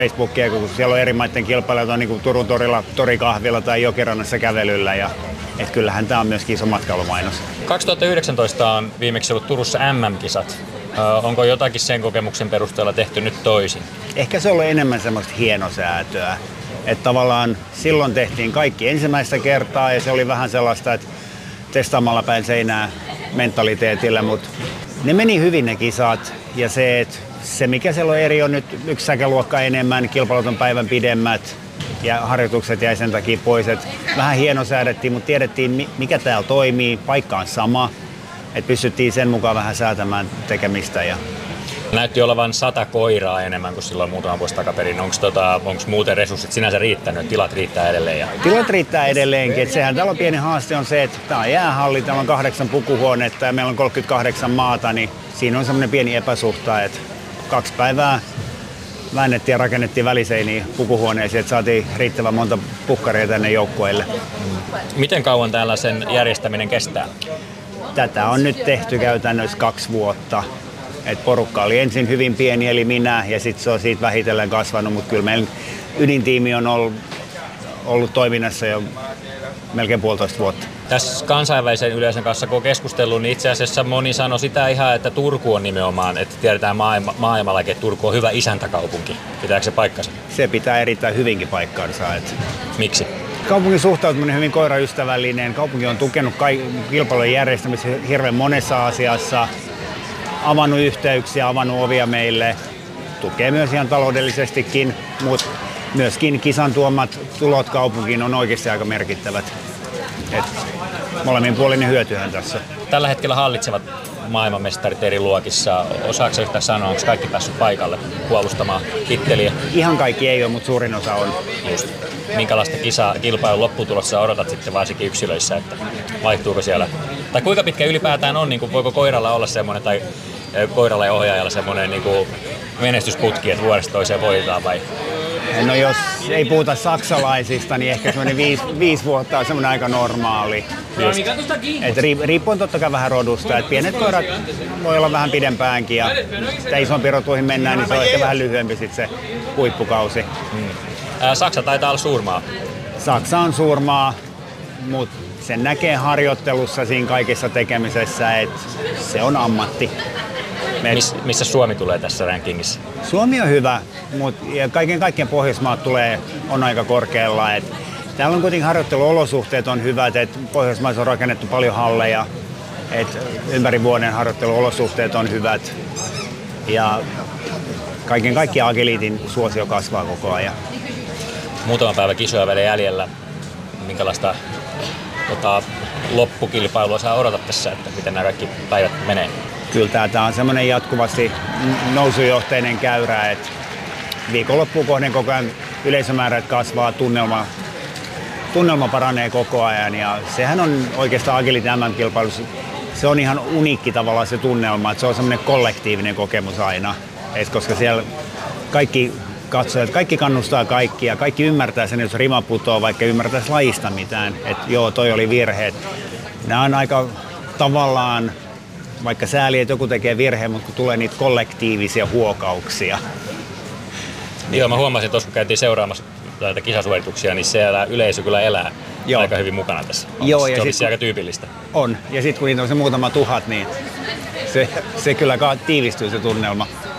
Facebookia, kun siellä on eri maiden kilpailijat, on niin kuin Turun torilla, torikahvilla tai Jokirannassa kävelyllä. Ja, kyllähän tämä on myöskin iso matkailumainos. 2019 on viimeksi ollut Turussa MM-kisat. Onko jotakin sen kokemuksen perusteella tehty nyt toisin? Ehkä se on ollut enemmän semmoista hienosäätöä. Että tavallaan silloin tehtiin kaikki ensimmäistä kertaa ja se oli vähän sellaista, että testaamalla päin seinää mentaliteetillä, mutta ne meni hyvin ne kisat ja se mikä siellä on eri on nyt yksi säkäluokka enemmän, kilpailut on päivän pidemmät ja harjoitukset jäi sen takia pois. Et vähän hienosäädettiin, mutta tiedettiin mikä täällä toimii, paikka on sama, että pystyttiin sen mukaan vähän säätämään tekemistä. Näytti olevan 100 koiraa enemmän kuin silloin muutama vuosi takaperin. Onko muuten resurssit sinänsä riittänyt? Tilat riittää edelleen? Tilat riittää edelleenkin. Sehän täällä on pieni haaste on se, että tämä on jäähalli, täällä on 8 pukuhuonetta ja meillä on 38 maata, niin siinä on semmoinen pieni epäsuhta, että 2 päivää väännettiin ja rakennettiin väliseiniä pukuhuoneisiin, että saatiin riittävän monta pukkaria tänne joukkueille. Miten kauan täällä sen järjestäminen kestää? Tätä on nyt tehty käytännössä 2 vuotta. Et porukka oli ensin hyvin pieni, eli minä, ja sitten se on siitä vähitellen kasvanut, mutta kyllä meidän ydintiimi on ollut toiminnassa jo melkein 1,5 vuotta. Tässä kansainvälisen yleisön kanssa, kun on keskustellut, niin itse asiassa moni sanoi sitä ihan, että Turku on nimenomaan, että tiedetään maailmallakin, että Turku on hyvä isäntäkaupunki. Pitääkö se paikkansa? Se pitää erittäin hyvinkin paikkansa. Miksi? Kaupungin suhtautuminen on hyvin koiraystävällinen. Kaupunki on tukenut kilpailujen järjestämistä hirveän monessa asiassa. Avannut yhteyksiä, avannut ovia meille, tukee myös ihan taloudellisestikin, mutta myöskin kisan tuomat tulot kaupunkiin on oikeasti aika merkittävät. Molemminpuolinen hyötyhän tässä. Tällä hetkellä hallitsevat maailmanmestarit eri luokissa. Osaatko yhtään sanoa, onko kaikki päässyt paikalle puolustamaan titteliä? Ihan kaikki ei ole, mutta suurin osa on. Just. Minkälaista kilpailun lopputulossa odotat sitten varsinkin yksilöissä, että vaihtuuko siellä? Tai kuinka pitkä ylipäätään on, niin kuin, voiko koiralla olla semmoinen, tai koiralla ja ohjaajalla semmoinen niin kuin menestysputki, että vuodesta toiseen voitetaan vai? No jos ei puhuta saksalaisista, niin ehkä semmoinen 5 vuotta on semmoinen aika normaali. Riippuen totta kai vähän rodusta, että pienet koirat voi olla vähän pidempäänkin ja isompiin rotuihin mennään, niin se on ehkä vähän lyhyempi sitten se huippukausi. Saksa taitaa olla suurmaa. Saksa on suurmaa, mutta sen näkee harjoittelussa siinä kaikessa tekemisessä, että se on ammatti. Missä Suomi tulee tässä rankingissa? Suomi on hyvä, mutta kaikkien Pohjoismaat on aika korkealla. Täällä on kuitenkin harjoitteluolosuhteet on hyvät, että Pohjoismaissa on rakennettu paljon halleja, että ympäri vuoden harjoitteluolosuhteet on hyvät ja kaiken kaikkiaan agiliitin suosio kasvaa koko ajan. Muutama päivä kisoja vielä jäljellä. Minkälaista loppukilpailua sä odotat tässä, että miten nämä kaikki päivät menee? Kyllä tämä on semmoinen jatkuvasti nousujohteinen käyrä, että viikonloppuun kohden koko ajan yleisömäärät kasvaa, tunnelma paranee koko ajan ja sehän on oikeastaan Agility MM-kilpailussa, se on ihan uniikki tavallaan se tunnelma, että se on semmoinen kollektiivinen kokemus aina, koska siellä kaikki katsojat, kaikki kannustaa kaikkia, kaikki ymmärtää sen, jos rima putoaa, vaikka ymmärtäisi lajista mitään, että joo, toi oli virhe. Nämä on aika tavallaan, vaikka sääli, että joku tekee virheen, mutta kun tulee niitä kollektiivisia huokauksia. Joo, mä huomasin, että kun käytiin seuraamassa näitä kisasuorituksia, niin siellä yleisö kyllä elää aika hyvin mukana tässä. Joo, se on vissi aika tyypillistä. On, ja sitten kun niitä on se muutama tuhat, niin se kyllä tiivistyy se tunnelma.